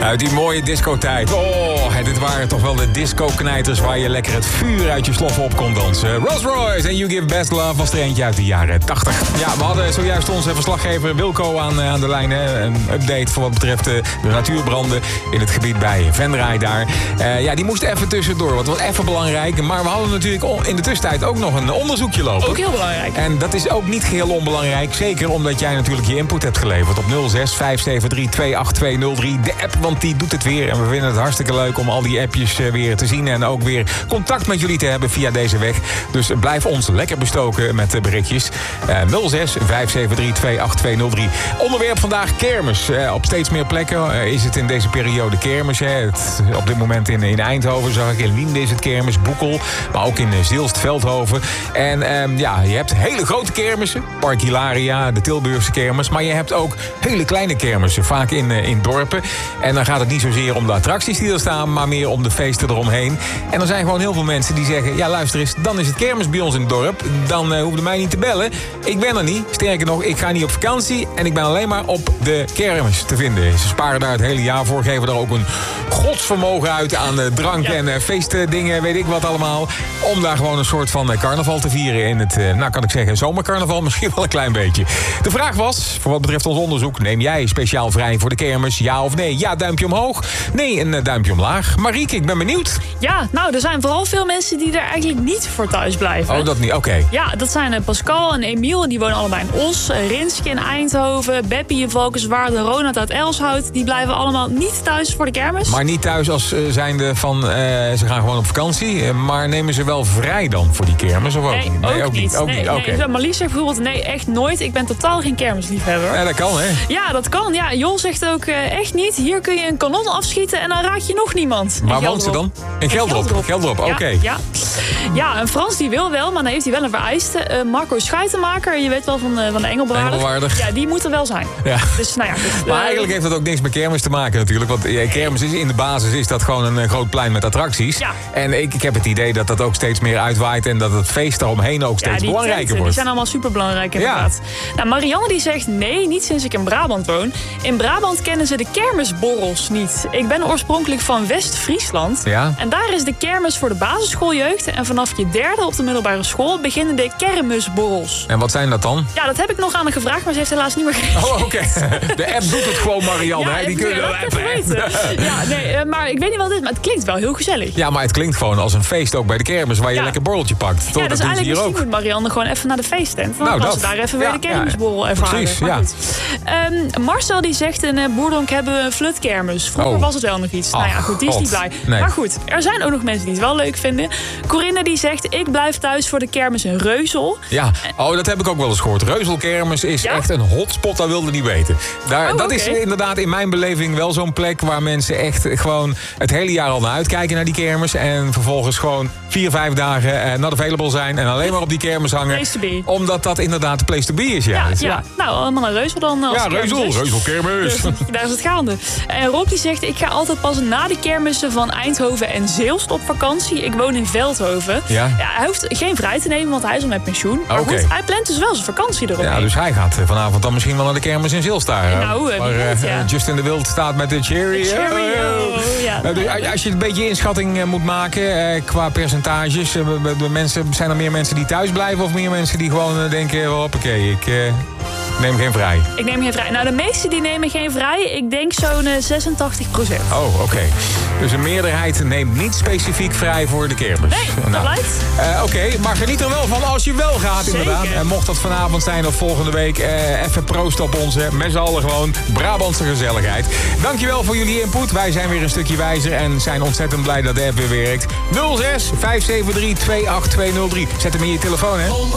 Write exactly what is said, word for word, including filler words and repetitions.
Uit die mooie discotijd. Oh, dit waren toch wel de disco-knijters waar je lekker het vuur uit je sloffen op kon dansen. Rolls Royce en You Give Best Love was er eentje uit de jaren tachtig. Ja, we hadden zojuist onze verslaggever Wilco aan, aan de lijn. Hè. Een update voor wat betreft de, de natuurbranden in het gebied bij Venray daar. Uh, ja, die moest even tussendoor, wat was even belangrijk. Maar we hadden natuurlijk in de tussentijd ook nog een onderzoekje lopen. Ook heel belangrijk. En dat is ook niet geheel onbelangrijk. Zeker omdat jij natuurlijk je input hebt geleverd op nul zes vijf zeven drie twee acht twee nul drie. De app, want die doet het weer. En we vinden het hartstikke leuk om al die appjes weer te zien. En ook weer contact met jullie te hebben via deze weg. Dus blijf ons lekker bestoken met de berichtjes. Uh, nul zes vijf zeven drie twee acht twee nul drie. Onderwerp vandaag kermis. Uh, op steeds meer plekken uh, is het in deze periode kermis. Hè. Het, op dit moment in, in Eindhoven zag ik. In Liende is het kermis. Boekel. Maar ook in Zilst, Veldhoven. En um, ja, je hebt hele grote kermissen. Park Hilaria, de Tilburgse kermis. Maar je hebt ook hele kleine kermissen. Vaak in, uh, in dorpen. En dan gaat het niet zozeer om de attracties die er staan, maar meer om de feesten eromheen. En er zijn gewoon heel veel mensen die zeggen, ja luister eens, dan is het kermis bij ons in het dorp. Dan uh, hoef je mij niet te bellen. Ik ben er niet. Sterker nog, ik ga niet op vakantie en ik ben alleen maar op de kermis te vinden. Ze sparen daar het hele jaar voor, geven daar ook een godsvermogen uit aan uh, drank ja. en uh, feestdingen, weet ik wat allemaal. Om daar gewoon een soort van uh, carnaval te vieren in het, uh, nou kan ik zeggen, zomercarnaval misschien wel een klein beetje. De vraag was, voor wat betreft ons onderzoek, neem jij speciaal vrij voor de kermis, ja of nee? Ja, duimpje omhoog. Nee, een uh, duimpje omlaag. Marieke, ik ben benieuwd. Ja, nou, er zijn vooral veel mensen die er eigenlijk niet voor thuis blijven. Oh, dat niet, oké. Okay. Ja, dat zijn uh, Pascal en Emiel, en die wonen allebei in Os. Uh, Rinske in Eindhoven, Beppie in Valkenswaard, Ronald uit Elshout. Die blijven allemaal niet thuis voor de kermis. Maar niet thuis als uh, zijnde van, uh, ze gaan gewoon op vakantie. Uh, maar nemen ze wel vrij dan voor die kermis? Of ook? Nee, nee, ook, ook niet. niet. Ook nee, niet. Nee. Okay. Marlies zegt bijvoorbeeld, nee, echt nooit. Ik ben totaal geen kermisliefhebber. Ja, dat kan, hè? Ja, dat kan. Ja, Jol zegt ook, uh, echt niet. Hier kun je een kanon afschieten en dan raak je nog niemand. Waar woont ze dan? In Geldrop. Geldrop, oké. Okay. Ja, ja. ja, en Frans die wil wel, maar dan heeft hij wel een vereiste. Uh, Marco Schuitenmaker, je weet wel van, uh, van de Engelbrader. Engelwaardig. Ja, die moet er wel zijn. Ja. Dus, nou ja, goed, maar uh, eigenlijk heeft dat ook niks met kermis te maken natuurlijk. Want ja, kermis is in de basis is dat gewoon een uh, groot plein met attracties. Ja. En ik, ik heb het idee dat dat ook steeds meer uitwaait. En dat het feest daaromheen ook steeds ja, die belangrijker tenten, wordt. Die zijn allemaal superbelangrijk inderdaad. Ja. Nou, Marianne die zegt nee, niet sinds ik in Brabant woon. In Brabant kennen ze de kermisborrels niet. Ik ben oorspronkelijk van West-Friesland. Ja. En daar is de kermis voor de basisschooljeugd. En vanaf je derde op de middelbare school beginnen de kermisborrels. En wat zijn dat dan? Ja, dat heb ik nog aan haar gevraagd, maar ze heeft helaas niet meer gekregen. Oh, oké. Okay. De app doet het gewoon, Marianne. Ja, hè? Die kun je wel even weten. Ja, nee, maar ik weet niet wat dit is, maar het klinkt wel heel gezellig. Ja, maar het klinkt gewoon als een feest ook bij de kermis, waar je ja. lekker borreltje pakt. Toch? Ja, dus dat eigenlijk hier misschien ook. moet Marianne gewoon even naar de feesttent. Dan nou, kan dat. ze daar even ja, weer de kermisborrel ja, ervaren. Precies, maar ja. goed. Um, Marcel die zegt in uh, Boerdonk hebben we een flutkermis. Vroeger oh. was het wel nog iets. Ach, nou ja, goed, die is God. niet blij. Nee. Maar goed, er zijn ook nog mensen die het wel leuk vinden. Corinne die zegt, ik blijf thuis voor de kermis in Reuzel. Ja, oh, dat heb ik ook wel eens gehoord. Reuzelkermis is ja? echt een hotspot, dat wilde niet weten. Daar, oh, dat okay. is inderdaad in mijn beleving wel zo'n plek waar mensen echt gewoon het hele jaar al naar uitkijken naar die kermis. En vervolgens gewoon vier, vijf dagen uh, not available zijn en alleen maar op die kermis hangen. Place to be. Omdat dat inderdaad de place to be is, ja. Ja, dus, ja. ja. Nou, allemaal naar Reuzel dan. Als ja, Reuzel, Reuzelkermis. Dus, daar is het gaande. En Rob die zegt, ik ga altijd pas na de kermissen van Eindhoven en Zeelst op vakantie. Ik woon in Veldhoven. Ja. Ja, hij hoeft geen vrij te nemen, want hij is al met pensioen. Maar okay. goed, hij plant dus wel zijn vakantie erop. Ja, dus hij gaat vanavond dan misschien wel naar de kermis in Zeelst daar. Nou, waar weet, ja. Justin de Wild staat met de Cherry. Cheerio. Ja. Uh, dus als je een beetje inschatting uh, moet maken uh, qua percentages. Uh, de mensen, zijn er meer mensen die thuis blijven of meer mensen die gewoon uh, denken, hoppakee, ik uh, neem geen vrij? Ik neem geen vrij. Nou, de meesten die nemen geen vrij. Ik denk zo'n uh, zesentachtig procent. Oh, oké. Okay. Dus een meerderheid neemt niet specifiek vrij voor de kermis. Nee, dat nou. blijkt. Uh, oké, okay, maar geniet er wel van als je wel gaat, Zeker. inderdaad. En mocht dat vanavond zijn of volgende week, uh, even proost op onze, met z'n allen gewoon, Brabantse gezelligheid. Dankjewel voor jullie input. Wij zijn weer een stukje wijzer en zijn ontzettend blij dat de app weer werkt. nul zes vijf zeven drie twee acht twee nul drie. Zet hem in je telefoon, hè.